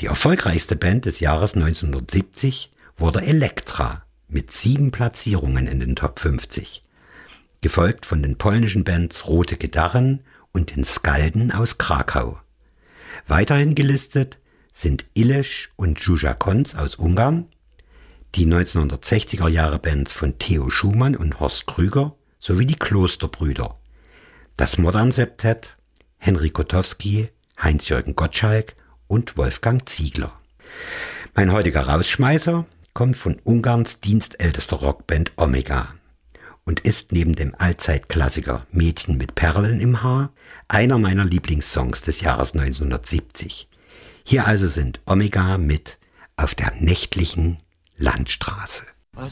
Die erfolgreichste Band des Jahres 1970 wurde Elektra mit 7 Platzierungen in den Top 50, gefolgt von den polnischen Bands Rote Gitarren und den Skalden aus Krakau. Weiterhin gelistet sind Illés und Zsuzsa Koncs aus Ungarn, die 1960er Jahre Bands von Theo Schumann und Horst Krüger sowie die Klosterbrüder, das Modern Septett, Henry Kotowski, Heinz-Jürgen Gottschalk und Wolfgang Ziegler. Mein heutiger Rausschmeißer kommt von Ungarns dienstältester Rockband Omega und ist neben dem Allzeitklassiker Mädchen mit Perlen im Haar einer meiner Lieblingssongs des Jahres 1970. Hier also sind Omega mit Auf der nächtlichen Landstraße.